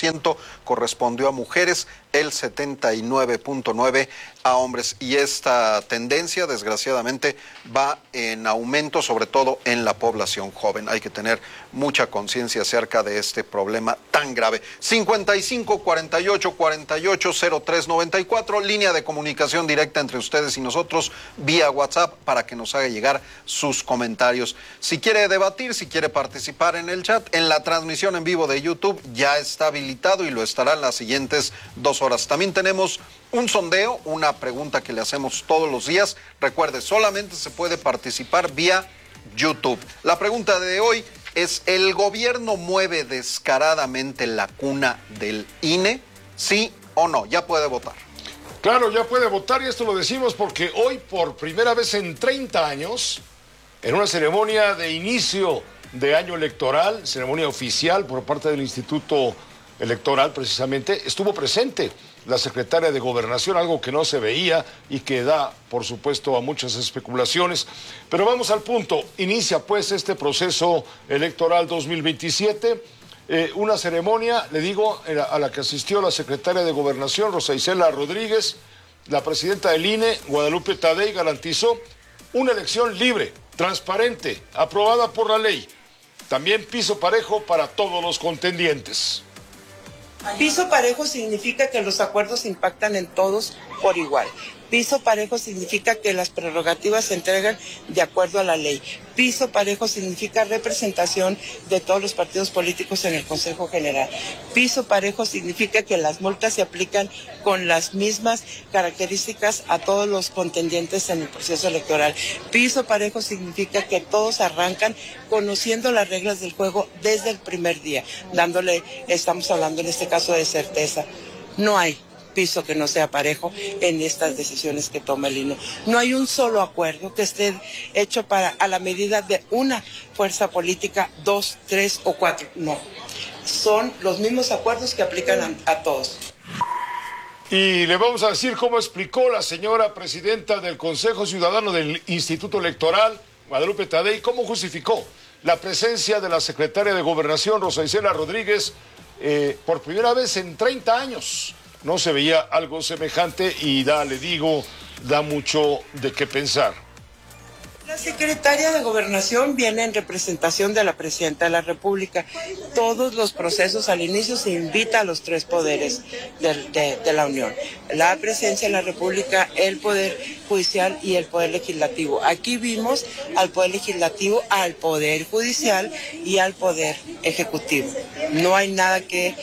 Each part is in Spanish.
29% correspondió a mujeres, el 79.9% a hombres. Y esta tendencia, desgraciadamente, va en aumento, sobre todo en la población joven. Hay que tener mucha conciencia acerca de este problema tan grave. 55 48 48 03 94, línea de comunicación directa entre ustedes y nosotros vía WhatsApp para que nos haga llegar sus comentarios. Si quiere debatir, si quiere participar en el chat, en la transmisión en vivo de YouTube ya está habilitado y lo estará en las siguientes 2 horas. También tenemos un sondeo, una pregunta que le hacemos todos los días. Recuerde, solamente se puede participar vía YouTube. La pregunta de hoy es: ¿el gobierno mueve descaradamente la cuna del INE? ¿Sí o no? Ya puede votar. Claro, ya puede votar, y esto lo decimos porque hoy, por primera vez en 30 años, en una ceremonia de inicio de año electoral, ceremonia oficial por parte del Instituto Electoral, precisamente, estuvo presente la secretaria de Gobernación, algo que no se veía y que da, por supuesto, a muchas especulaciones. Pero vamos al punto. Inicia, pues, este proceso electoral 2027. Una ceremonia, le digo, a la que asistió la secretaria de Gobernación, Rosa Isela Rodríguez. La presidenta del INE, Guadalupe Tadei, garantizó una elección libre, transparente, aprobada por la ley. También piso parejo para todos los contendientes. Piso parejo significa que los acuerdos impactan en todos por igual. Piso parejo significa que las prerrogativas se entregan de acuerdo a la ley. Piso parejo significa representación de todos los partidos políticos en el Consejo General. Piso parejo significa que las multas se aplican con las mismas características a todos los contendientes en el proceso electoral. Piso parejo significa que todos arrancan conociendo las reglas del juego desde el primer día, estamos hablando en este caso de certeza. No hay piso que no sea parejo en estas decisiones que toma el INE. No hay un solo acuerdo que esté hecho a la medida de una fuerza política, 2, 3 o 4. No. Son los mismos acuerdos que aplican a todos. Y le vamos a decir cómo explicó la señora presidenta del Consejo Ciudadano del Instituto Electoral, Guadalupe Tadei, cómo justificó la presencia de la secretaria de Gobernación, Rosa Isela Rodríguez, por primera vez en 30 años. No se veía algo semejante y da mucho de qué pensar. La secretaria de Gobernación viene en representación de la Presidenta de la República. Todos los procesos al inicio se invita a los 3 poderes de la Unión: la Presidencia de la República, el Poder Judicial y el Poder Legislativo. Aquí vimos al Poder Legislativo, al Poder Judicial y al Poder Ejecutivo. No hay nada de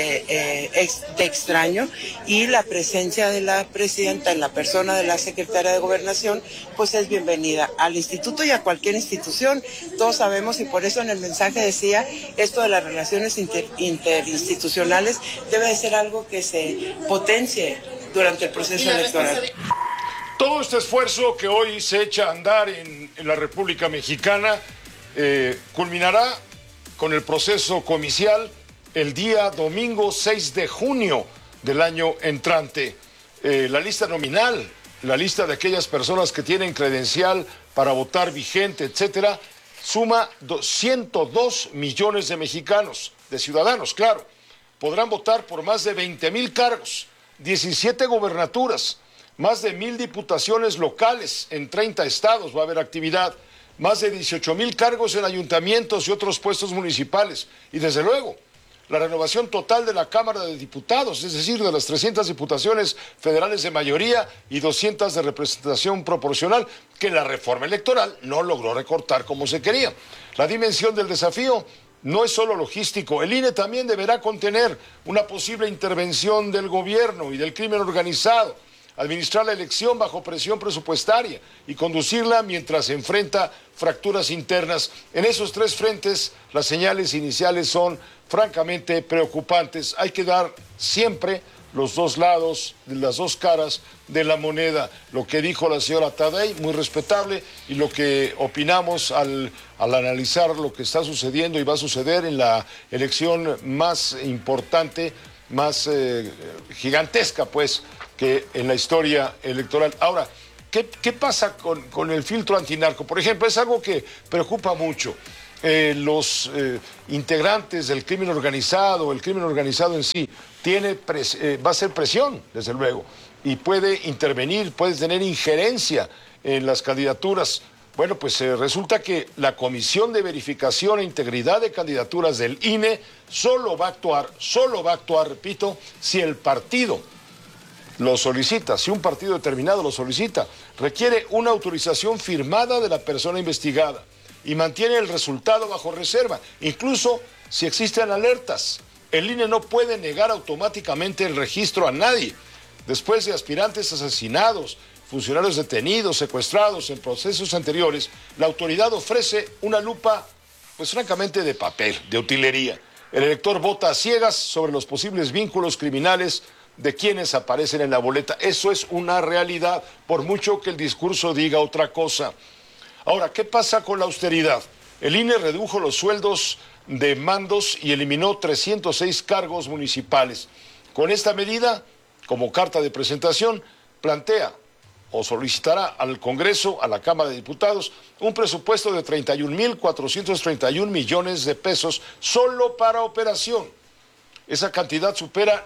extraño, y la presencia de la Presidenta en la persona de la Secretaria de Gobernación pues es bienvenida al instituto y a cualquier institución. Todos sabemos, y por eso en el mensaje decía, esto de las relaciones interinstitucionales debe de ser algo que se potencie durante el proceso electoral. Todo este esfuerzo que hoy se echa a andar en la República Mexicana culminará con el proceso comicial el día domingo 6 de junio del año entrante. La lista nominal, la lista de aquellas personas que tienen credencial para votar vigente, etcétera, suma 102 millones de mexicanos, de ciudadanos, claro. Podrán votar por más de 20,000 cargos, 17 gobernaturas, más de 1,000 diputaciones locales en 30 estados va a haber actividad, más de 18,000 cargos en ayuntamientos y otros puestos municipales, y desde luego la renovación total de la Cámara de Diputados, es decir, de las 300 diputaciones federales de mayoría y 200 de representación proporcional, que la reforma electoral no logró recortar como se quería. La dimensión del desafío no es solo logístico. El INE también deberá contener una posible intervención del gobierno y del crimen organizado, administrar la elección bajo presión presupuestaria y conducirla mientras se enfrenta fracturas internas. En esos 3 frentes, las señales iniciales son francamente preocupantes. Hay que dar siempre los 2 lados, las 2 caras de la moneda. Lo que dijo la señora Tadei, muy respetable, y lo que opinamos al analizar lo que está sucediendo y va a suceder en la elección más importante, más gigantesca, pues, que en la historia electoral. Ahora, ¿qué pasa con el filtro antinarco? Por ejemplo, es algo que preocupa mucho. los integrantes del crimen organizado, el crimen organizado en sí, va a ser presión, desde luego, y puede intervenir, puede tener injerencia en las candidaturas. Bueno, pues resulta que la Comisión de Verificación e Integridad de Candidaturas del INE solo va a actuar, repito, si el partido lo solicita, si un partido determinado lo solicita. Requiere una autorización firmada de la persona investigada y mantiene el resultado bajo reserva, incluso si existen alertas. El INE no puede negar automáticamente el registro a nadie. Después de aspirantes asesinados, funcionarios detenidos, secuestrados en procesos anteriores, la autoridad ofrece una lupa, pues francamente de papel, de utilería. El elector vota a ciegas sobre los posibles vínculos criminales de quienes aparecen en la boleta. Eso es una realidad, por mucho que el discurso diga otra cosa. Ahora, ¿qué pasa con la austeridad? El INE redujo los sueldos de mandos y eliminó 306 cargos municipales. Con esta medida, como carta de presentación, plantea o solicitará al Congreso, a la Cámara de Diputados, un presupuesto de 31.431 millones de pesos solo para operación. Esa cantidad supera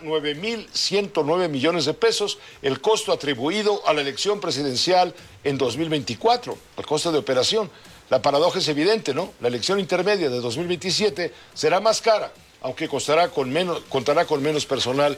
9.109 millones de pesos el costo atribuido a la elección presidencial en 2024, el costo de operación. La paradoja es evidente, ¿no? La elección intermedia de 2027 será más cara, aunque contará con menos personal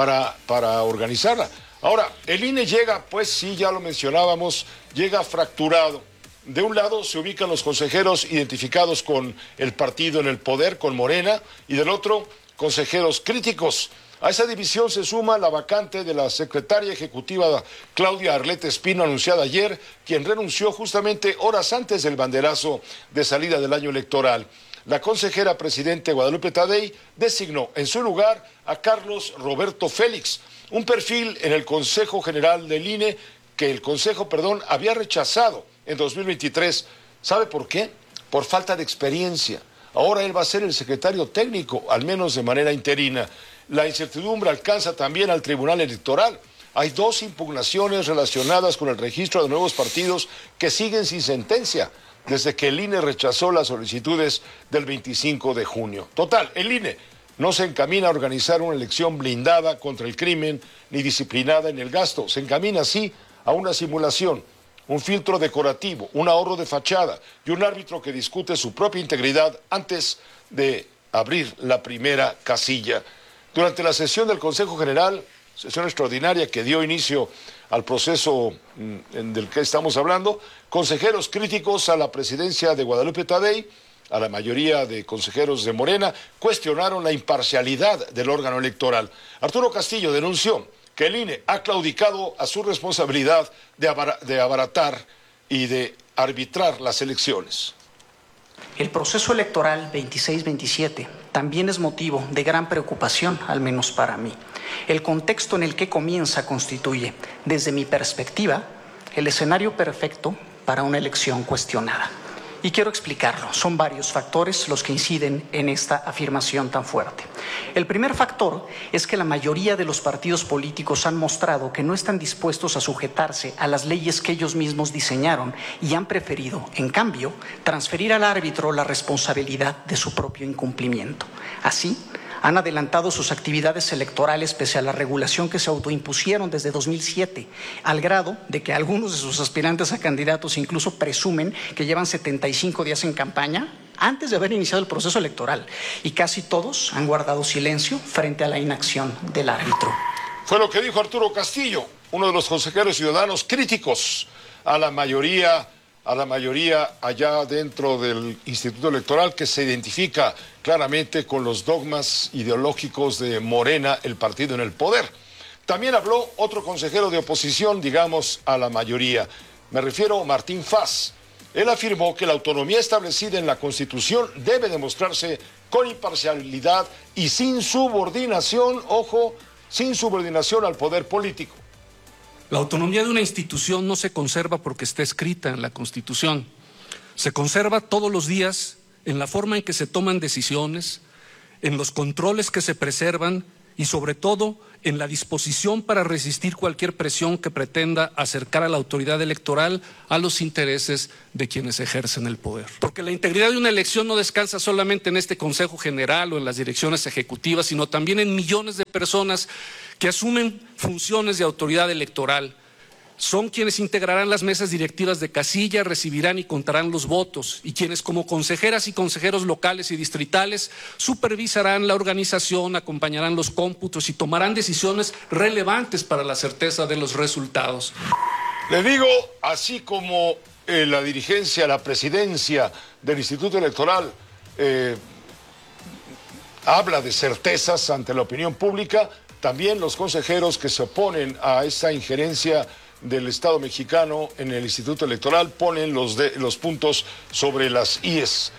para organizarla. Ahora, el INE llega, pues sí, ya lo mencionábamos, llega fracturado. De un lado se ubican los consejeros identificados con el partido en el poder, con Morena, y del otro, consejeros críticos. A esa división se suma la vacante de la secretaria ejecutiva Claudia Arlette Espino, anunciada ayer, quien renunció justamente horas antes del banderazo de salida del año electoral. La consejera presidente Guadalupe Tadei designó en su lugar a Carlos Roberto Félix, un perfil en el Consejo General del INE que el Consejo, había rechazado en 2023. ¿Sabe por qué? Por falta de experiencia. Ahora él va a ser el secretario técnico, al menos de manera interina. La incertidumbre alcanza también al Tribunal Electoral. Hay 2 impugnaciones relacionadas con el registro de nuevos partidos que siguen sin sentencia desde que el INE rechazó las solicitudes del 25 de junio. Total, el INE no se encamina a organizar una elección blindada contra el crimen ni disciplinada en el gasto. Se encamina, sí, a una simulación, un filtro decorativo, un ahorro de fachada y un árbitro que discute su propia integridad antes de abrir la primera casilla. Durante la sesión del Consejo General, sesión extraordinaria que dio inicio al proceso del que estamos hablando, consejeros críticos a la presidencia de Guadalupe Tadei, a la mayoría de consejeros de Morena, cuestionaron la imparcialidad del órgano electoral. Arturo Castillo denunció que el INE ha claudicado a su responsabilidad de abaratar y de arbitrar las elecciones. El proceso electoral 26-27 también es motivo de gran preocupación, al menos para mí. El contexto en el que comienza constituye, desde mi perspectiva, el escenario perfecto para una elección cuestionada. Y quiero explicarlo. Son varios factores los que inciden en esta afirmación tan fuerte. El primer factor es que la mayoría de los partidos políticos han mostrado que no están dispuestos a sujetarse a las leyes que ellos mismos diseñaron y han preferido, en cambio, transferir al árbitro la responsabilidad de su propio incumplimiento. Así, han adelantado sus actividades electorales pese a la regulación que se autoimpusieron desde 2007, al grado de que algunos de sus aspirantes a candidatos incluso presumen que llevan 75 días en campaña antes de haber iniciado el proceso electoral, y casi todos han guardado silencio frente a la inacción del árbitro. Fue lo que dijo Arturo Castillo, uno de los consejeros ciudadanos críticos a la mayoría allá dentro del Instituto Electoral, que se identifica claramente con los dogmas ideológicos de Morena, el partido en el poder. También habló otro consejero de oposición, digamos, a la mayoría. Me refiero a Martín Faz. Él afirmó que la autonomía establecida en la Constitución debe demostrarse con imparcialidad y sin subordinación, ojo, sin subordinación al poder político. La autonomía de una institución no se conserva porque esté escrita en la Constitución. Se conserva todos los días en la forma en que se toman decisiones, en los controles que se preservan y sobre todo en la disposición para resistir cualquier presión que pretenda acercar a la autoridad electoral a los intereses de quienes ejercen el poder. Porque la integridad de una elección no descansa solamente en este Consejo General o en las direcciones ejecutivas, sino también en millones de personas que asumen funciones de autoridad electoral. Son quienes integrarán las mesas directivas de casilla, recibirán y contarán los votos, y quienes como consejeras y consejeros locales y distritales supervisarán la organización, acompañarán los cómputos y tomarán decisiones relevantes para la certeza de los resultados. Le digo, así como la dirigencia, la presidencia del Instituto Electoral habla de certezas ante la opinión pública, también los consejeros que se oponen a esa injerencia del Estado mexicano en el Instituto Electoral ponen los puntos sobre las IES,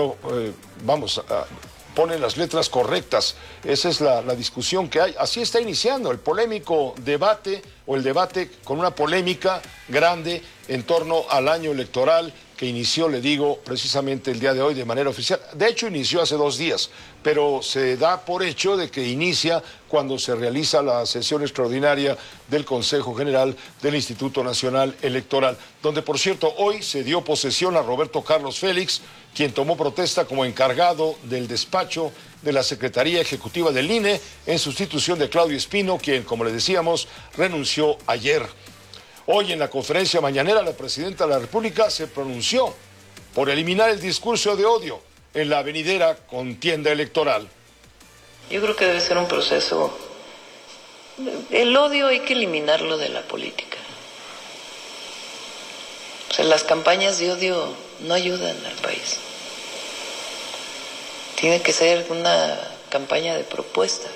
ponen las letras correctas. Esa es la discusión que hay. Así está iniciando el polémico debate, o el debate con una polémica grande en torno al año electoral que inició, le digo, precisamente el día de hoy de manera oficial. De hecho, inició hace 2 días, pero se da por hecho de que inicia cuando se realiza la sesión extraordinaria del Consejo General del Instituto Nacional Electoral, donde, por cierto, hoy se dio posesión a Roberto Carlos Félix, quien tomó protesta como encargado del despacho de la Secretaría Ejecutiva del INE en sustitución de Claudio Espino, quien, como le decíamos, renunció ayer. Hoy en la conferencia mañanera la presidenta de la República se pronunció por eliminar el discurso de odio en la venidera contienda electoral. Yo creo que debe ser un proceso. El odio hay que eliminarlo de la política. O sea, las campañas de odio no ayudan al país. Tiene que ser una campaña de propuestas.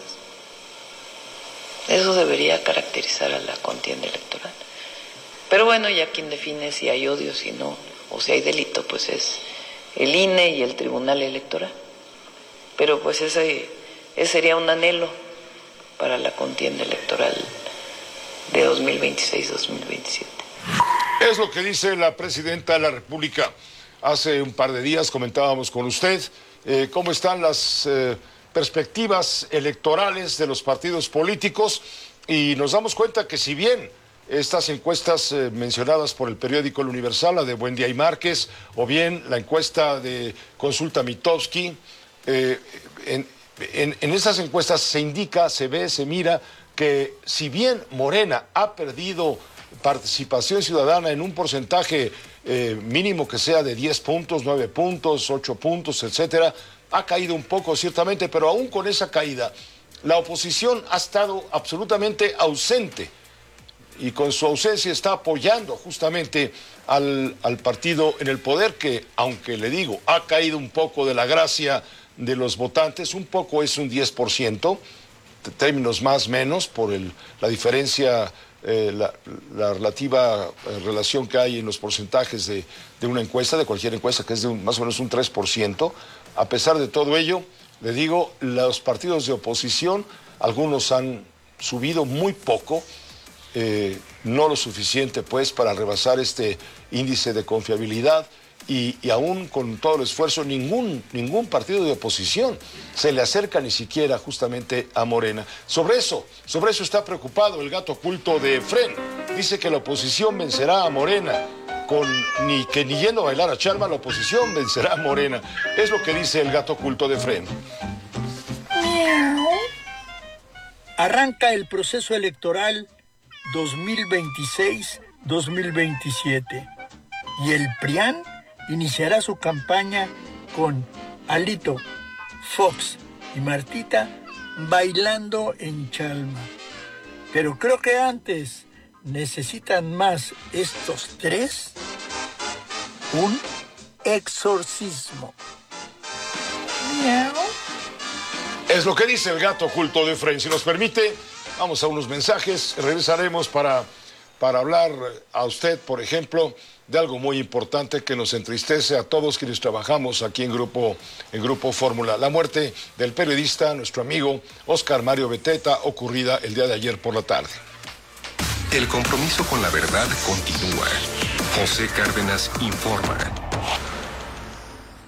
Eso debería caracterizar a la contienda electoral. Pero bueno, ya quien define si hay odio, si no, o si hay delito, pues es el INE y el Tribunal Electoral. Pero pues ese sería un anhelo para la contienda electoral de 2026-2027. Es lo que dice la presidenta de la República. Hace un par de días comentábamos con usted cómo están las perspectivas electorales de los partidos políticos, y nos damos cuenta que si bien estas encuestas mencionadas por el periódico El Universal, la de Buendía y Márquez, o bien la encuesta de Consulta Mitofsky, en esas encuestas se indica, se ve, se mira que si bien Morena ha perdido participación ciudadana en un porcentaje mínimo que sea de 10 puntos, 9 puntos, 8 puntos, etcétera, ha caído un poco ciertamente, pero aún con esa caída, la oposición ha estado absolutamente ausente, y con su ausencia está apoyando justamente al partido en el poder, que, aunque le digo, ha caído un poco de la gracia de los votantes, un poco es un 10%, términos más menos, por la diferencia, la relativa relación que hay en los porcentajes de una encuesta, de cualquier encuesta, que es de más o menos un 3%. A pesar de todo ello, le digo, los partidos de oposición, algunos han subido muy poco, no lo suficiente pues para rebasar este índice de confiabilidad, y aún con todo el esfuerzo ningún partido de oposición se le acerca ni siquiera justamente a Morena. Sobre eso está preocupado el gato oculto de Efren. Dice que la oposición vencerá a Morena, ni yendo a bailar a Chalma, la oposición vencerá a Morena. Es lo que dice el gato oculto de Efren. Arranca el proceso electoral 2026-2027 y el PRIAN iniciará su campaña con Alito, Fox y Martita bailando en Chalma. Pero creo que antes necesitan más estos tres, un exorcismo. Miau. Es lo que dice el gato oculto de Efren. Si nos permite, vamos a unos mensajes, regresaremos para hablar a usted, por ejemplo, de algo muy importante que nos entristece a todos quienes trabajamos aquí en Grupo Fórmula. La muerte del periodista, nuestro amigo Oscar Mario Beteta, ocurrida el día de ayer por la tarde. El compromiso con la verdad continúa. José Cárdenas informa.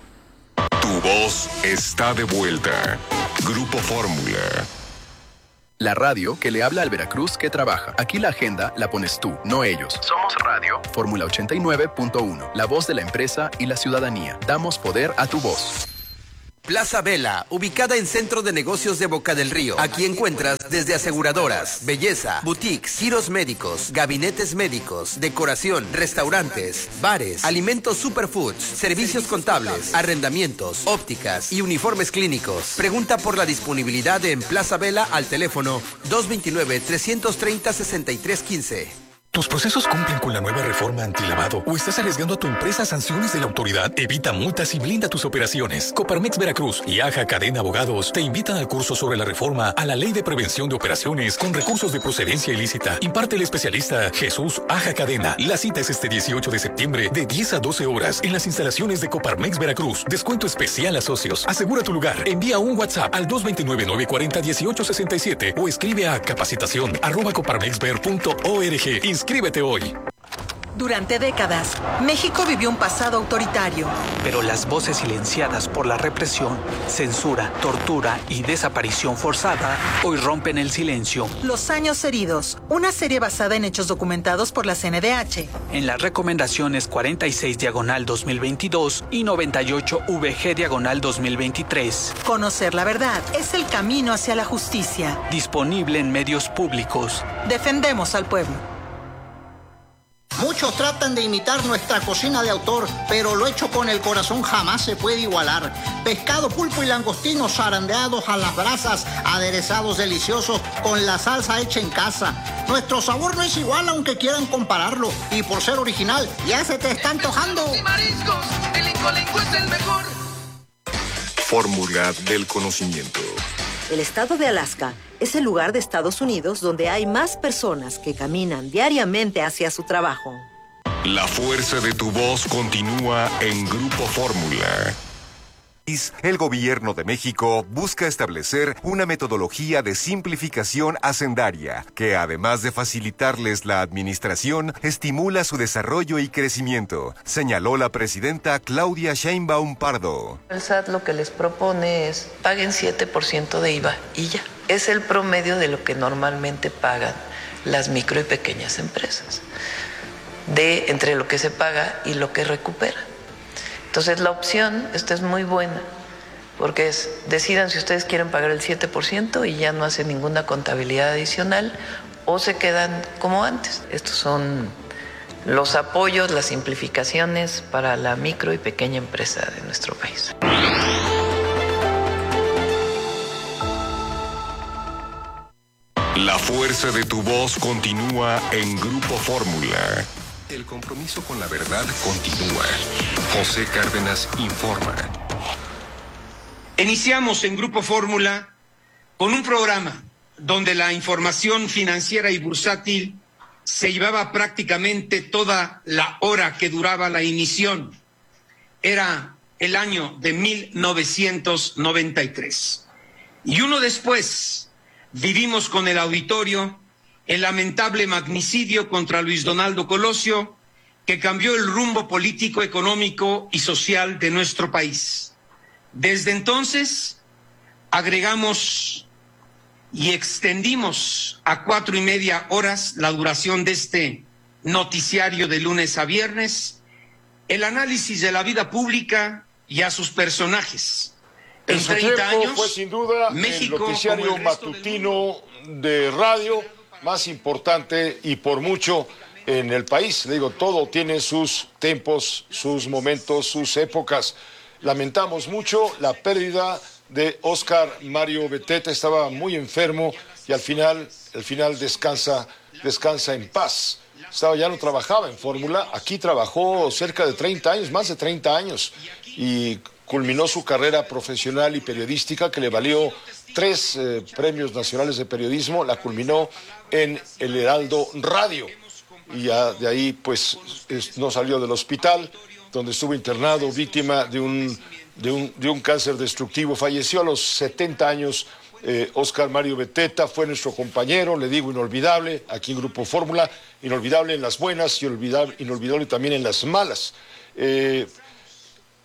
Tu voz está de vuelta. Grupo Fórmula. La radio que le habla al Veracruz que trabaja. Aquí la agenda la pones tú, no ellos. Somos Radio Fórmula 89.1, la voz de la empresa y la ciudadanía. Damos poder a tu voz. Plaza Vela, ubicada en Centro de Negocios de Boca del Río. Aquí encuentras desde aseguradoras, belleza, boutiques, giros médicos, gabinetes médicos, decoración, restaurantes, bares, alimentos superfoods, servicios contables, arrendamientos, ópticas y uniformes clínicos. Pregunta por la disponibilidad en Plaza Vela al teléfono 229-330-6315. ¿Tus procesos cumplen con la nueva reforma antilavado o estás arriesgando a tu empresa a sanciones de la autoridad? Evita multas y blinda tus operaciones. Coparmex Veracruz y Aja Cadena Abogados te invitan al curso sobre la reforma a la Ley de Prevención de Operaciones con recursos de procedencia ilícita. Imparte el especialista Jesús Aja Cadena. La cita es este 18 de septiembre de 10 a 12 horas en las instalaciones de Coparmex Veracruz. Descuento especial a socios. Asegura tu lugar. Envía un WhatsApp al 229-940-1867 o escribe a capacitación@coparmexver.org. Inscríbete hoy. Durante décadas, México vivió un pasado autoritario. Pero las voces silenciadas por la represión, censura, tortura y desaparición forzada hoy rompen el silencio. Los años heridos, una serie basada en hechos documentados por la CNDH. En las recomendaciones 46/2022 y 98-VG/2023. Conocer la verdad es el camino hacia la justicia. Disponible en medios públicos. Defendemos al pueblo. Muchos tratan de imitar nuestra cocina de autor, pero lo hecho con el corazón jamás se puede igualar. Pescado, pulpo y langostinos zarandeados a las brasas, aderezados deliciosos con la salsa hecha en casa. Nuestro sabor no es igual aunque quieran compararlo, y por ser original ya se te está antojando. Mariscos, el Incolinco es el mejor. Fórmula del conocimiento. El estado de Alaska es el lugar de Estados Unidos donde hay más personas que caminan diariamente hacia su trabajo. La fuerza de tu voz continúa en Grupo Fórmula. El Gobierno de México busca establecer una metodología de simplificación hacendaria que, además de facilitarles la administración, estimula su desarrollo y crecimiento, señaló la presidenta Claudia Sheinbaum Pardo. El SAT lo que les propone es paguen 7% de IVA y ya. Es el promedio de lo que normalmente pagan las micro y pequeñas empresas, de entre lo que se paga y lo que recupera. Entonces la opción, esta es muy buena, porque decidan si ustedes quieren pagar el 7% y ya no hacen ninguna contabilidad adicional o se quedan como antes. Estos son los apoyos, las simplificaciones para la micro y pequeña empresa de nuestro país. La fuerza de tu voz continúa en Grupo Fórmula. El compromiso con la verdad continúa. José Cárdenas informa. Iniciamos en Grupo Fórmula con un programa donde la información financiera y bursátil se llevaba prácticamente toda la hora que duraba la emisión. Era el año de 1993. Y uno después vivimos con el auditorio el lamentable magnicidio contra Luis Donaldo Colosio, que cambió el rumbo político, económico y social de nuestro país. Desde entonces, agregamos y extendimos a 4:30 horas la duración de este noticiario de lunes a viernes, el análisis de la vida pública y a sus personajes. En su tiempo fue sin duda México, el noticiario matutino de radio más importante y por mucho en el país. Le digo, todo tiene sus tiempos, sus momentos, sus épocas. Lamentamos mucho la pérdida de Óscar Mario Beteta. Estaba muy enfermo y al final descansa en paz. Ya no trabajaba en Fórmula, aquí trabajó cerca de 30 años, más de 30 años, y culminó su carrera profesional y periodística que le valió 3 premios nacionales de periodismo. La culminó en el Heraldo Radio y ya de ahí pues no salió del hospital donde estuvo internado, víctima de un cáncer destructivo. Falleció a los 70 años. Óscar Mario Beteta fue nuestro compañero, le digo, inolvidable aquí en Grupo Fórmula, inolvidable en las buenas y inolvidable también en las malas.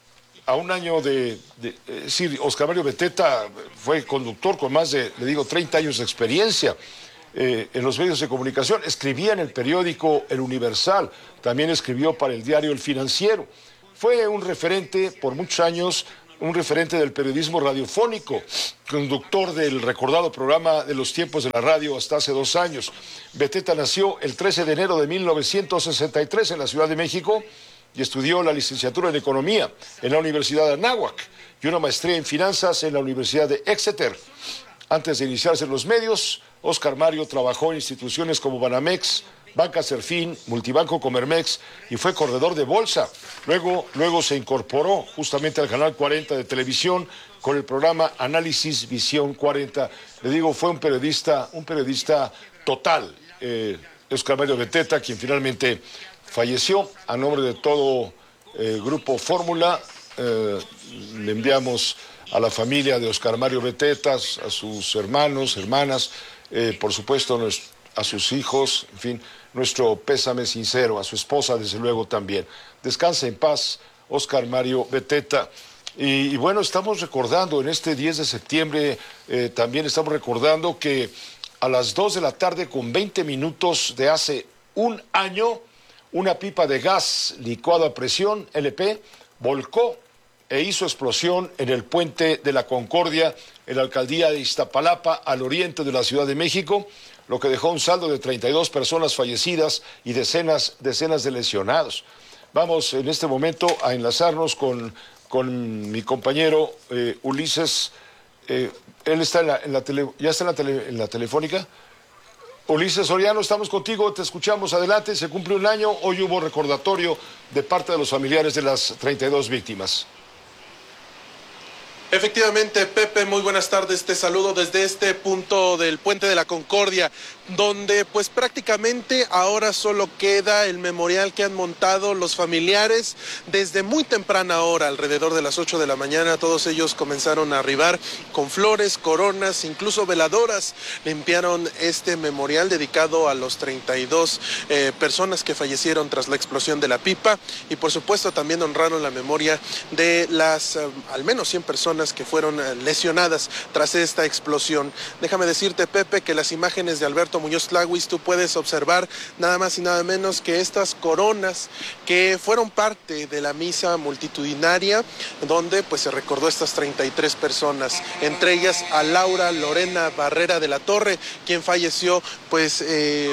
a un año es decir, Óscar Mario Beteta fue conductor con más de, 30 años de experiencia en los medios de comunicación. Escribía en el periódico El Universal, también escribió para el diario El Financiero. Fue un referente por muchos años, un referente del periodismo radiofónico, conductor del recordado programa de los tiempos de la radio hasta hace 2 años. Beteta nació el 13 de enero de 1963 en la Ciudad de México y estudió la licenciatura en Economía en la Universidad de Anáhuac y una maestría en Finanzas en la Universidad de Exeter. Antes de iniciarse en los medios, Óscar Mario trabajó en instituciones como Banamex, Banca Serfín, Multibanco Comermex y fue corredor de bolsa. Luego se incorporó justamente al Canal 40 de televisión con el programa Análisis Visión 40. Le digo, fue un periodista total, Óscar Mario Beteta, quien finalmente falleció. A nombre de todo Grupo Fórmula, le enviamos a la familia de Óscar Mario Beteta, a sus hermanos, hermanas, por supuesto a sus hijos, en fin, nuestro pésame sincero, a su esposa desde luego también. Descansa en paz, Óscar Mario Beteta. Y bueno, estamos recordando en este 10 de septiembre, también estamos recordando que a las 2 de la tarde con 20 minutos de hace un año, una pipa de gas licuado a presión, LP, volcó e hizo explosión en el puente de la Concordia, en la alcaldía de Iztapalapa, al oriente de la Ciudad de México, lo que dejó un saldo de 32 personas fallecidas y decenas de lesionados. Vamos en este momento a enlazarnos con mi compañero Ulises. Él está en la telefónica. Ulises Soriano, estamos contigo, te escuchamos, adelante. Se cumple un año, hoy hubo recordatorio de parte de los familiares de las 32 víctimas. Efectivamente, Pepe, muy buenas tardes. Te saludo desde este punto del Puente de la Concordia, donde pues prácticamente ahora solo queda el memorial que han montado los familiares desde muy temprana hora, alrededor de las 8 de la mañana. Todos ellos comenzaron a arribar con flores, coronas, incluso veladoras. Limpiaron este memorial dedicado a los 32 personas que fallecieron tras la explosión de la pipa y por supuesto también honraron la memoria de las al menos 100 personas que fueron lesionadas tras esta explosión. Déjame decirte, Pepe, que las imágenes de Alberto Muñoz Tlahuis, tú puedes observar nada más y nada menos que estas coronas que fueron parte de la misa multitudinaria donde pues se recordó estas 33 personas, entre ellas a Laura Lorena Barrera de la Torre, quien falleció pues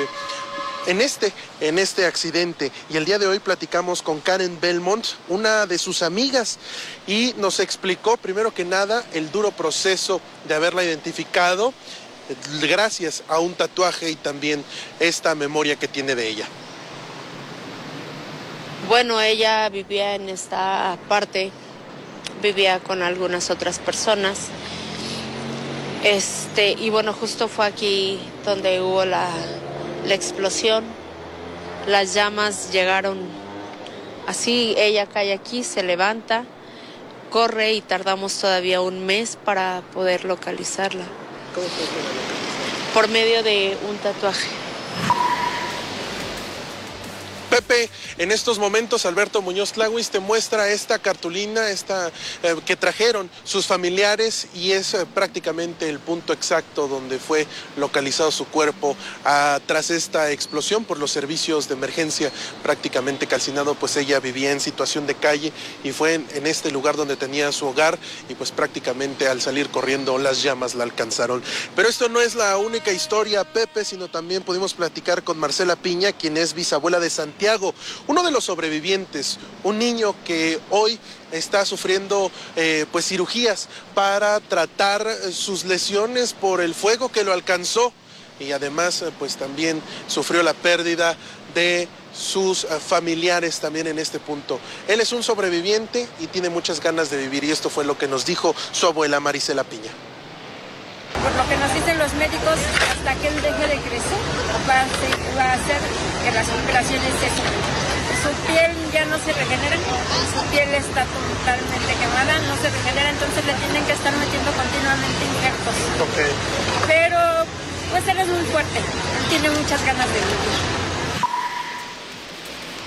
en este accidente. Y el día de hoy platicamos con Karen Belmont, una de sus amigas, y nos explicó primero que nada el duro proceso de haberla identificado gracias a un tatuaje y también esta memoria que tiene de ella. Bueno, ella vivía en esta parte, vivía con algunas otras personas. Y bueno, justo fue aquí donde hubo la explosión. Las llamas llegaron así, ella cae aquí, se levanta, corre y tardamos todavía un mes para poder localizarla. ¿Cómo fue que la localizaron? Por medio de un tatuaje. Pepe, en estos momentos Alberto Muñoz Tlahuis te muestra esta cartulina que trajeron sus familiares y es prácticamente el punto exacto donde fue localizado su cuerpo tras esta explosión por los servicios de emergencia, prácticamente calcinado, pues ella vivía en situación de calle y fue en este lugar donde tenía su hogar y pues prácticamente al salir corriendo las llamas la alcanzaron. Pero esto no es la única historia, Pepe, sino también pudimos platicar con Marcela Piña, quien es bisabuela de Santiago, uno de los sobrevivientes, un niño que hoy está sufriendo pues cirugías para tratar sus lesiones por el fuego que lo alcanzó y además pues también sufrió la pérdida de sus familiares también en este punto. Él es un sobreviviente y tiene muchas ganas de vivir y esto fue lo que nos dijo su abuela Maricela Piña. Por lo que nos dicen los médicos, hasta que él deje de crecer, va a hacer que las operaciones su piel ya no se regenera, su piel está totalmente quemada, no se regenera, entonces le tienen que estar metiendo continuamente injertos. Okay. Pero pues él es muy fuerte, él tiene muchas ganas de vivir.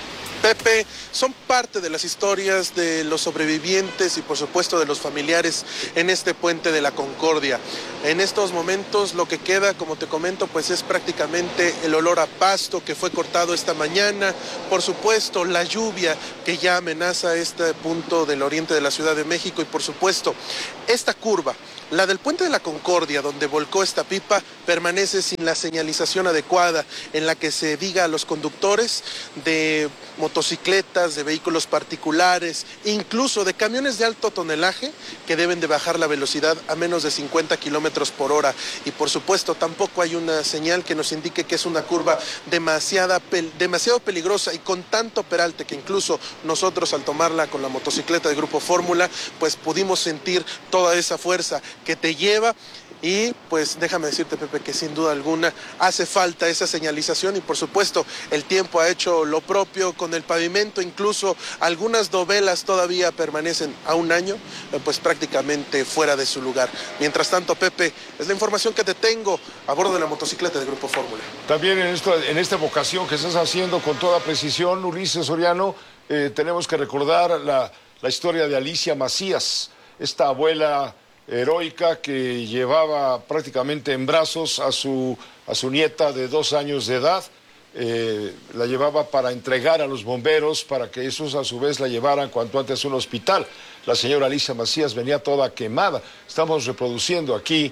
Pepe, son parte de las historias de los sobrevivientes y por supuesto de los familiares en este puente de la Concordia. En estos momentos lo que queda, como te comento, pues es prácticamente el olor a pasto que fue cortado esta mañana, por supuesto la lluvia que ya amenaza este punto del oriente de la Ciudad de México y por supuesto esta curva, la del puente de la Concordia, donde volcó esta pipa, permanece sin la señalización adecuada en la que se diga a los conductores de motocicletas, de vehículos particulares, incluso de camiones de alto tonelaje que deben de bajar la velocidad a menos de 50 kilómetros por hora. Y por supuesto tampoco hay una señal que nos indique que es una curva demasiado peligrosa y con tanto peralte que incluso nosotros al tomarla con la motocicleta de Grupo Fórmula, pues pudimos sentir toda esa fuerza que te lleva. Y pues déjame decirte, Pepe, que sin duda alguna hace falta esa señalización y por supuesto el tiempo ha hecho lo propio con el pavimento, incluso algunas dovelas todavía permanecen a un año, pues prácticamente fuera de su lugar. Mientras tanto, Pepe, es la información que te tengo a bordo de la motocicleta de Grupo Fórmula. También en esta vocación que estás haciendo con toda precisión, Ulises Soriano, tenemos que recordar la historia de Alicia Macías, esta abuela heroica que llevaba prácticamente en brazos a su nieta de 2 años de edad, la llevaba para entregar a los bomberos para que esos a su vez la llevaran cuanto antes a un hospital. La señora Alicia Macías venía toda quemada. Estamos reproduciendo aquí,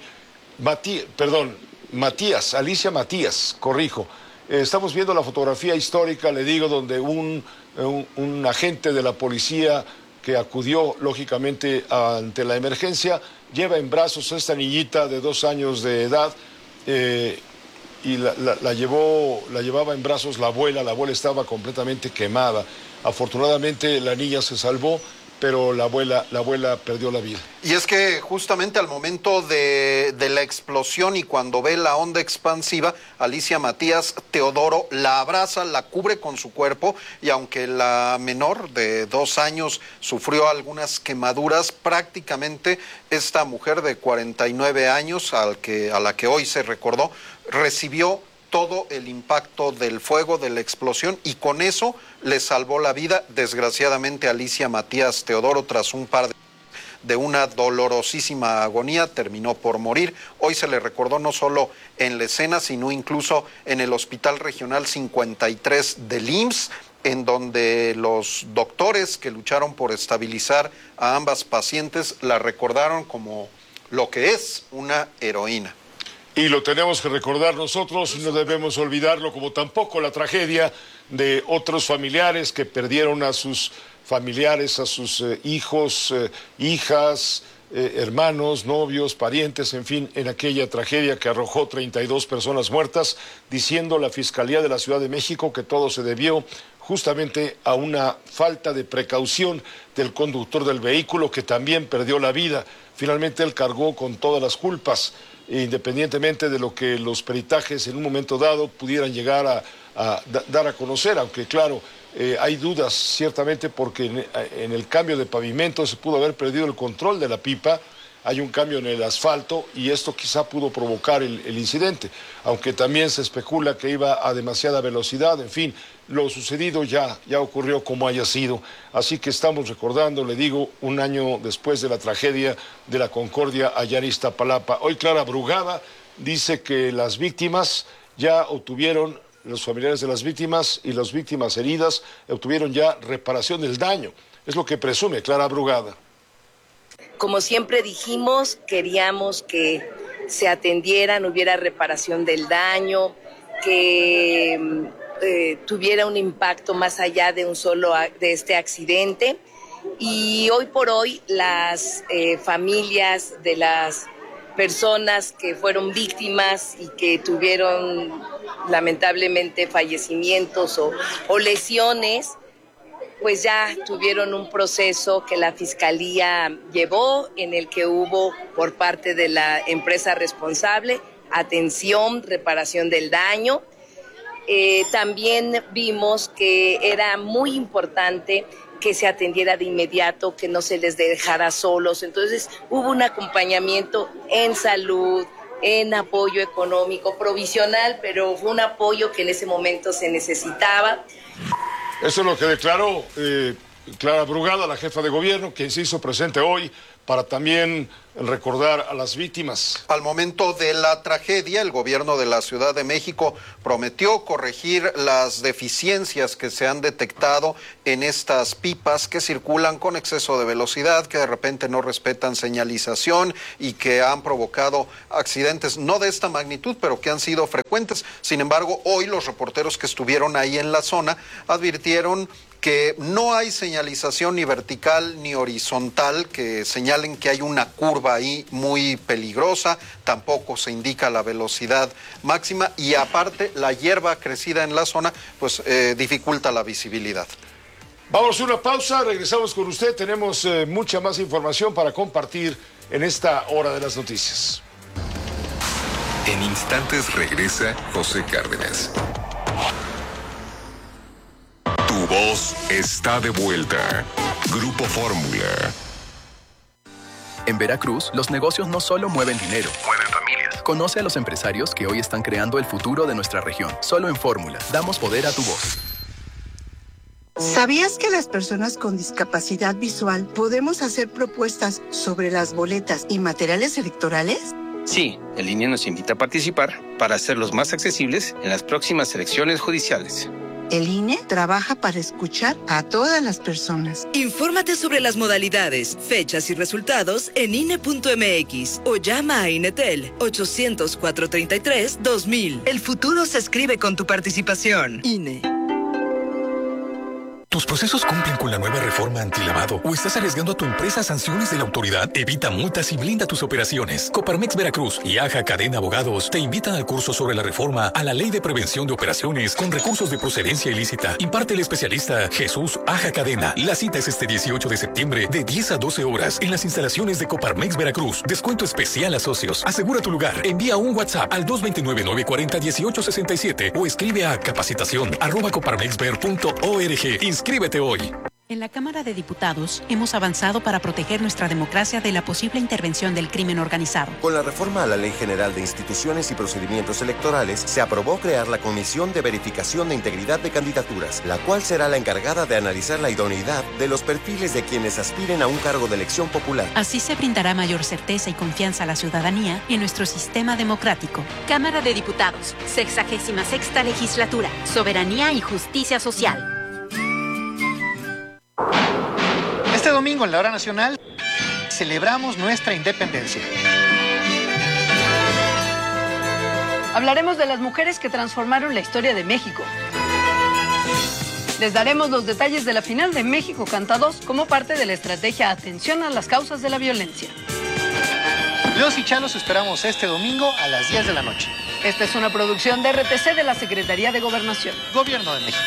Alicia Matías, corrijo. Estamos viendo la fotografía histórica, le digo, donde un agente de la policía que acudió lógicamente ante la emergencia, lleva en brazos a esta niñita de 2 años de edad y la llevaba en brazos la abuela estaba completamente quemada. Afortunadamente la niña se salvó, pero la abuela perdió la vida. Y es que justamente al momento de la explosión y cuando ve la onda expansiva, Alicia Matías Teodoro la abraza, la cubre con su cuerpo y aunque la menor de 2 años sufrió algunas quemaduras, prácticamente esta mujer de 49 años a la que hoy se recordó, recibió todo el impacto del fuego, de la explosión, y con eso le salvó la vida, desgraciadamente, Alicia Matías Teodoro, tras un par de una dolorosísima agonía, terminó por morir. Hoy se le recordó no solo en la escena, sino incluso en el Hospital Regional 53 del IMSS, en donde los doctores que lucharon por estabilizar a ambas pacientes la recordaron como lo que es una heroína. Y lo tenemos que recordar nosotros, no debemos olvidarlo, como tampoco la tragedia de otros familiares que perdieron a sus familiares, a sus hijos, hijas, hermanos, novios, parientes, en fin, en aquella tragedia que arrojó 32 personas muertas, diciendo la Fiscalía de la Ciudad de México que todo se debió justamente a una falta de precaución del conductor del vehículo, que también perdió la vida. Finalmente él cargó con todas las culpas, independientemente de lo que los peritajes en un momento dado pudieran llegar a dar a conocer, aunque claro, hay dudas ciertamente porque en el cambio de pavimento se pudo haber perdido el control de la pipa, hay un cambio en el asfalto y esto quizá pudo provocar el incidente, aunque también se especula que iba a demasiada velocidad, en fin, lo sucedido ya ocurrió como haya sido, así que estamos recordando, le digo, 1 año después de la tragedia de la Concordia allá en Iztapalapa. Hoy Clara Brugada dice que las víctimas ya obtuvieron, los familiares de las víctimas y las víctimas heridas obtuvieron ya reparación del daño, es lo que presume Clara Brugada. Como siempre dijimos, queríamos que se atendieran, hubiera reparación del daño, que tuviera un impacto más allá de de este accidente. Y hoy por hoy las familias de las personas que fueron víctimas y que tuvieron lamentablemente fallecimientos o lesiones, pues ya tuvieron un proceso que la Fiscalía llevó, en el que hubo por parte de la empresa responsable atención, reparación del daño. También vimos que era muy importante que se atendiera de inmediato, que no se les dejara solos. Entonces hubo un acompañamiento en salud, en apoyo económico, provisional, pero fue un apoyo que en ese momento se necesitaba. Eso es lo que declaró Clara Brugada, la jefa de gobierno, quien se hizo presente hoy para también recordar a las víctimas. Al momento de la tragedia, el gobierno de la Ciudad de México prometió corregir las deficiencias que se han detectado en estas pipas que circulan con exceso de velocidad, que de repente no respetan señalización y que han provocado accidentes, no de esta magnitud, pero que han sido frecuentes. Sin embargo, hoy los reporteros que estuvieron ahí en la zona advirtieron que no hay señalización ni vertical ni horizontal que señalen que hay una curva ahí muy peligrosa, tampoco se indica la velocidad máxima y aparte la hierba crecida en la zona pues dificulta la visibilidad. Vamos a una pausa, regresamos con usted, tenemos mucha más información para compartir en esta hora de las noticias. En instantes regresa José Cárdenas. Tu voz está de vuelta. Grupo Fórmula. En Veracruz, los negocios no solo mueven dinero, mueven familias. Conoce a los empresarios que hoy están creando el futuro de nuestra región. Solo en Fórmula, damos poder a tu voz. ¿Sabías que las personas con discapacidad visual podemos hacer propuestas sobre las boletas y materiales electorales? Sí, el INE nos invita a participar para hacerlos más accesibles en las próximas elecciones judiciales. El INE trabaja para escuchar a todas las personas. Infórmate sobre las modalidades, fechas y resultados en INE.mx o llama a INETEL 800-433-2000. El futuro se escribe con tu participación. INE. ¿Tus procesos cumplen con la nueva reforma antilavado o estás arriesgando a tu empresa a sanciones de la autoridad? Evita multas y blinda tus operaciones. Coparmex Veracruz y AJA Cadena Abogados te invitan al curso sobre la reforma a la Ley de Prevención de Operaciones con recursos de procedencia ilícita. Imparte el especialista Jesús Aja Cadena. La cita es este 18 de septiembre de 10 a 12 horas en las instalaciones de Coparmex Veracruz. Descuento especial a socios. Asegura tu lugar. Envía un WhatsApp al 229-940-1867 o escribe a capacitación@coparmexver.org. Inscríbete hoy. En la Cámara de Diputados hemos avanzado para proteger nuestra democracia de la posible intervención del crimen organizado. Con la reforma a la Ley General de Instituciones y Procedimientos Electorales, se aprobó crear la Comisión de Verificación de Integridad de Candidaturas, la cual será la encargada de analizar la idoneidad de los perfiles de quienes aspiren a un cargo de elección popular. Así se brindará mayor certeza y confianza a la ciudadanía en nuestro sistema democrático. Cámara de Diputados, 66ª Legislatura, Soberanía y Justicia Social. Este domingo en la Hora Nacional celebramos nuestra independencia. Hablaremos de las mujeres que transformaron la historia de México. Les daremos los detalles de la final de México Canta 2 como parte de la estrategia Atención a las Causas de la Violencia. Los y Chalos esperamos este domingo a las 10 de la noche. Esta es una producción de RTC de la Secretaría de Gobernación. Gobierno de México.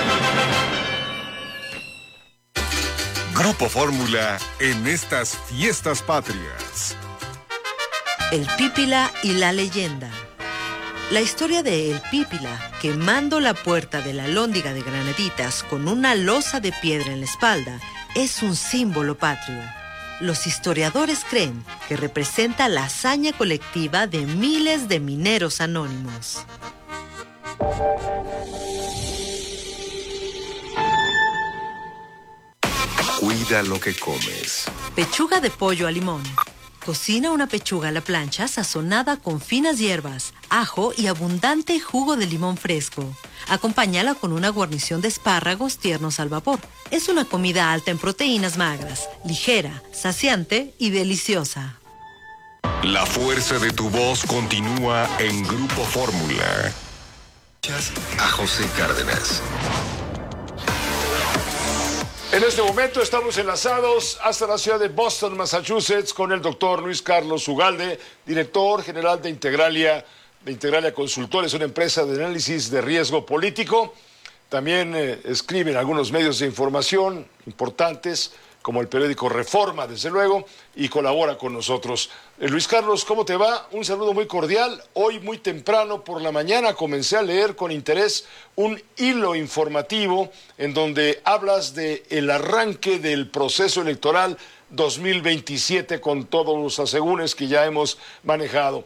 Grupo Fórmula en estas fiestas patrias. El Pípila y la leyenda. La historia de El Pípila, quemando la puerta de la Alhóndiga de Granaditas con una losa de piedra en la espalda, es un símbolo patrio. Los historiadores creen que representa la hazaña colectiva de miles de mineros anónimos. Cuida lo que comes. Pechuga de pollo a limón. Cocina una pechuga a la plancha sazonada con finas hierbas, ajo y abundante jugo de limón fresco. Acompáñala con una guarnición de espárragos tiernos al vapor. Es una comida alta en proteínas magras, ligera, saciante y deliciosa. La fuerza de tu voz continúa en Grupo Fórmula. A José Cárdenas. En este momento estamos enlazados hasta la ciudad de Boston, Massachusetts, con el doctor Luis Carlos Ugalde, director general de Integralia Consultores, una empresa de análisis de riesgo político. También escribe en algunos medios de información importantes, como el periódico Reforma, desde luego, y colabora con nosotros. Luis Carlos, ¿cómo te va? Un saludo muy cordial. Hoy muy temprano por la mañana comencé a leer con interés un hilo informativo en donde hablas del arranque del proceso electoral 2027 con todos los asegúnes que ya hemos manejado.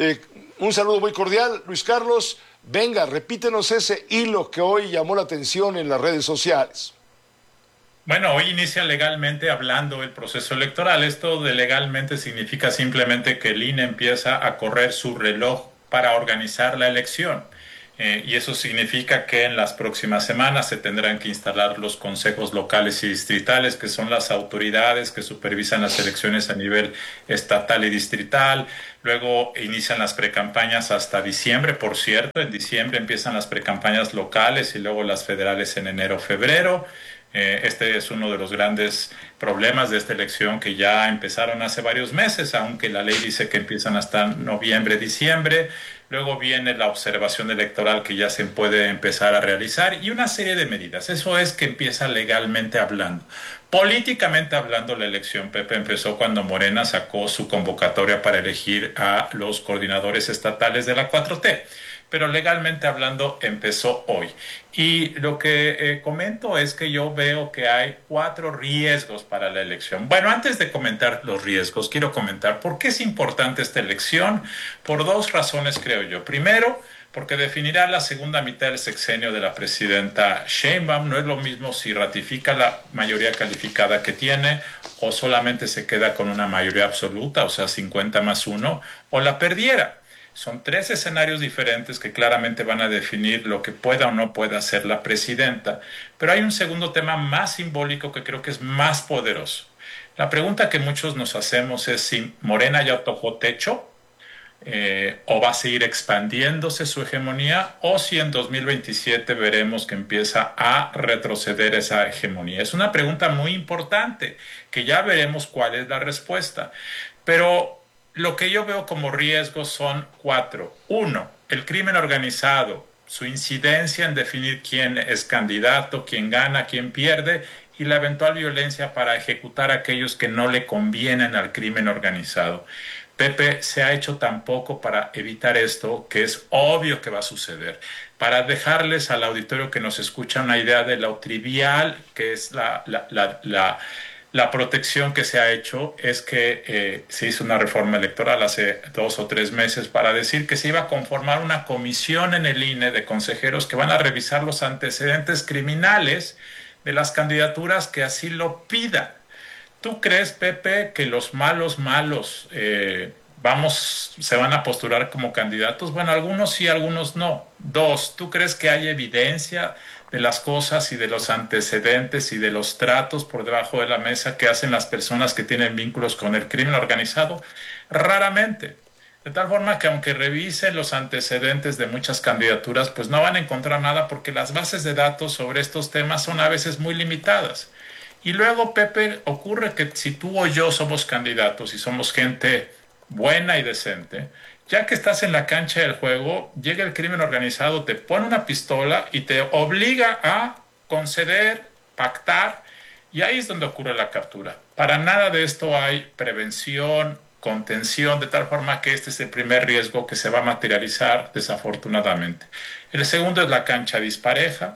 Un saludo muy cordial, Luis Carlos. Venga, repítenos ese hilo que hoy llamó la atención en las redes sociales. Bueno, hoy inicia legalmente hablando el proceso electoral. Esto de legalmente significa simplemente que el INE empieza a correr su reloj para organizar la elección. Y eso significa que en las próximas semanas se tendrán que instalar los consejos locales y distritales, que son las autoridades que supervisan las elecciones a nivel estatal y distrital. Luego inician las precampañas hasta diciembre, por cierto. En diciembre empiezan las precampañas locales y luego las federales en enero, febrero. Este es uno de los grandes problemas de esta elección, que ya empezaron hace varios meses, aunque la ley dice que empiezan hasta noviembre, diciembre. Luego viene la observación electoral, que ya se puede empezar a realizar, y una serie de medidas. Eso es que empieza legalmente hablando. Políticamente hablando, la elección, Pepe, empezó cuando Morena sacó su convocatoria para elegir a los coordinadores estatales de la 4T. Pero legalmente hablando empezó hoy. Y lo que comento es que yo veo que hay 4 riesgos para la elección. Bueno, antes de comentar los riesgos, quiero comentar por qué es importante esta elección. Por 2 razones, creo yo. Primero, porque definirá la segunda mitad del sexenio de la presidenta Sheinbaum. No es lo mismo si ratifica la mayoría calificada que tiene o solamente se queda con una mayoría absoluta, o sea, 50+1, o la perdiera. Son 3 escenarios diferentes que claramente van a definir lo que pueda o no pueda hacer la presidenta. Pero hay un segundo tema más simbólico que creo que es más poderoso. La pregunta que muchos nos hacemos es si Morena ya tocó techo, o va a seguir expandiéndose su hegemonía, o si en 2027 veremos que empieza a retroceder esa hegemonía. Es una pregunta muy importante, que ya veremos cuál es la respuesta. Pero lo que yo veo como riesgos son 4. 1, el crimen organizado, su incidencia en definir quién es candidato, quién gana, quién pierde, y la eventual violencia para ejecutar a aquellos que no le convienen al crimen organizado. Pepe, se ha hecho tan poco para evitar esto, que es obvio que va a suceder. Para dejarles al auditorio que nos escucha una idea de lo trivial que es la protección que se ha hecho, es que se hizo una reforma electoral hace 2 o 3 meses para decir que se iba a conformar una comisión en el INE de consejeros que van a revisar los antecedentes criminales de las candidaturas que así lo pidan. ¿Tú crees, Pepe, que los malos se van a postular como candidatos? Bueno, algunos sí, algunos no. 2, ¿tú crees que hay evidencia de las cosas y de los antecedentes y de los tratos por debajo de la mesa que hacen las personas que tienen vínculos con el crimen organizado? Raramente. De tal forma que aunque revisen los antecedentes de muchas candidaturas, pues no van a encontrar nada, porque las bases de datos sobre estos temas son a veces muy limitadas. Y luego, Pepe, ocurre que si tú o yo somos candidatos y somos gente buena y decente, ya que estás en la cancha del juego, llega el crimen organizado, te pone una pistola y te obliga a conceder, pactar, y ahí es donde ocurre la captura. Para nada de esto hay prevención, contención, de tal forma que este es el primer riesgo que se va a materializar desafortunadamente. El segundo es la cancha dispareja.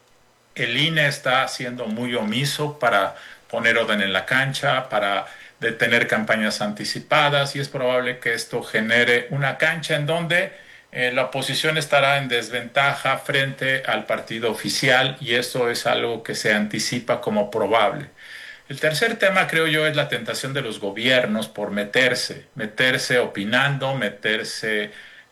El INE está siendo muy omiso para poner orden en la cancha, para detener campañas anticipadas, y es probable que esto genere una cancha en donde la oposición estará en desventaja frente al partido oficial, y eso es algo que se anticipa como probable. El tercer tema, creo yo, es la tentación de los gobiernos por meterse opinando, meterse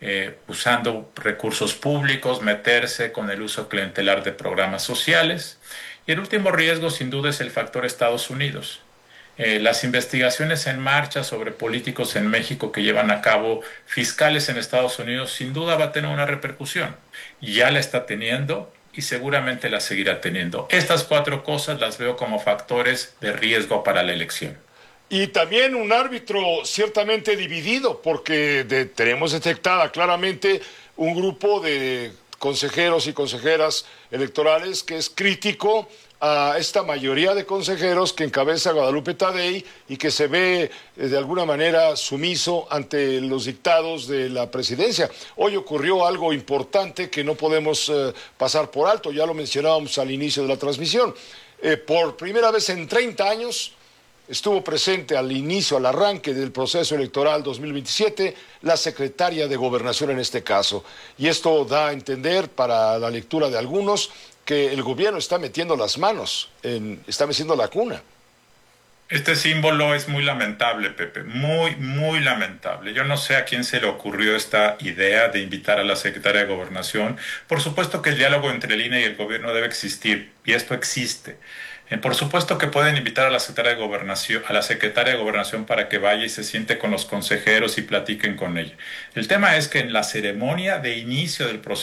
usando recursos públicos, meterse con el uso clientelar de programas sociales. Y el último riesgo, sin duda, es el factor Estados Unidos. Las investigaciones en marcha sobre políticos en México que llevan a cabo fiscales en Estados Unidos, sin duda va a tener una repercusión. Ya la está teniendo y seguramente la seguirá teniendo. Estas 4 cosas las veo como factores de riesgo para la elección. Y también un árbitro ciertamente dividido, porque tenemos detectada claramente un grupo de consejeros y consejeras electorales que es crítico a esta mayoría de consejeros que encabeza Guadalupe Tadei y que se ve de alguna manera sumiso ante los dictados de la presidencia. Hoy ocurrió algo importante que no podemos pasar por alto, ya lo mencionábamos al inicio de la transmisión. Por primera vez en 30 años, estuvo presente al inicio, al arranque del proceso electoral 2027, la secretaria de Gobernación en este caso. Y esto da a entender, para la lectura de algunos, que el gobierno está metiendo las manos, está metiendo la cuna. Este símbolo es muy lamentable, Pepe, muy, muy lamentable. Yo no sé a quién se le ocurrió esta idea de invitar a la secretaria de Gobernación. Por supuesto que el diálogo entre el INE y el gobierno debe existir, y esto existe. Por supuesto que pueden invitar a la secretaria de Gobernación para que vaya y se siente con los consejeros y platiquen con ella. El tema es que en la ceremonia de inicio del proceso